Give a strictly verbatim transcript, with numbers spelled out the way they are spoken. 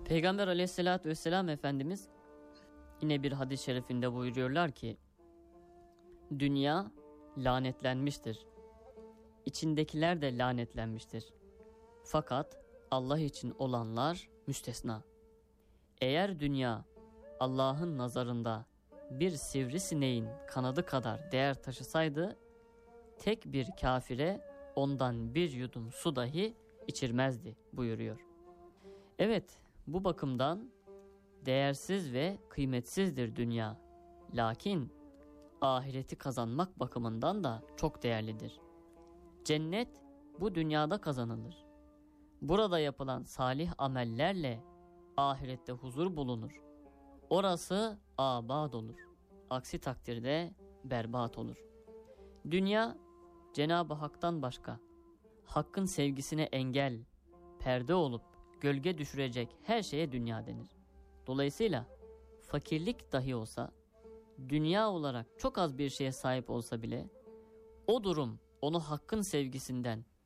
Peygamber aleyhissalatü vesselam Efendimiz yine bir hadis-i şerifinde buyuruyorlar ki, dünya lanetlenmiştir. İçindekiler de lanetlenmiştir. Fakat Allah için olanlar müstesna. Eğer dünya Allah'ın nazarında bir sivrisineğin kanadı kadar değer taşısaydı, tek bir kafire ondan bir yudum su dahi içirmezdi buyuruyor. Evet, bu bakımdan değersiz ve kıymetsizdir dünya. Lakin ahireti kazanmak bakımından da çok değerlidir. Cennet bu dünyada kazanılır. Burada yapılan salih amellerle ahirette huzur bulunur. Orası abad olur. Aksi takdirde berbat olur. Dünya Cenab-ı Hak'tan başka, Hakk'ın sevgisine engel, perde olup gölge düşürecek her şeye dünya denir. Dolayısıyla fakirlik dahi olsa, dünya olarak çok az bir şeye sahip olsa bile, o durum onu Hakk'ın sevgisinden